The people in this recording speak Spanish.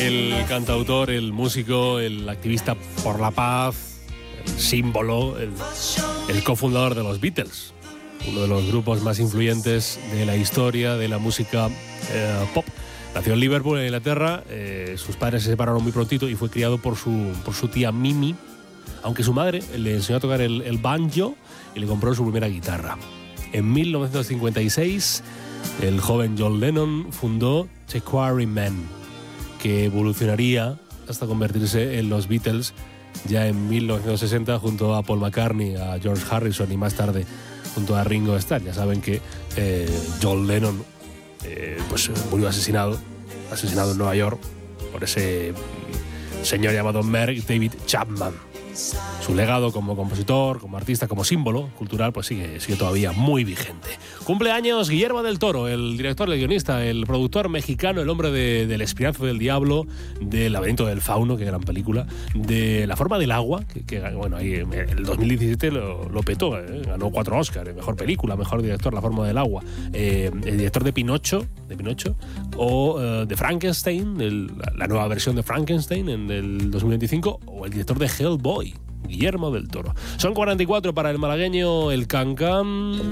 El cantautor, el músico, el activista por la paz, el símbolo, el cofundador de los Beatles, uno de los grupos más influyentes de la historia de la música pop. Nació en Liverpool, en Inglaterra. Sus padres se separaron muy prontito y fue criado por su tía Mimi, aunque su madre le enseñó a tocar el banjo y le compró su primera guitarra. En 1956, el joven John Lennon fundó The Quarrymen, que evolucionaría hasta convertirse en los Beatles ya en 1960 junto a Paul McCartney, a George Harrison y más tarde junto a Ringo Starr. Ya saben que John Lennon pues murió asesinado en Nueva York por ese señor llamado Merck David Chapman. Su legado como compositor, como artista, como símbolo cultural, pues sigue todavía muy vigente. Cumpleaños Guillermo del Toro, el director, el guionista, el productor mexicano, el hombre del Espinazo del Diablo, del Laberinto del Fauno, qué gran película, de La Forma del Agua, que bueno, ahí en el 2017 lo petó, ganó 4 Oscars, mejor película, mejor director, La Forma del Agua, el director de Pinocho, o de Frankenstein, la nueva versión de Frankenstein en el 2025, o el director de Hellboy, Guillermo del Toro. Son 44 para el malagueño El Cancán.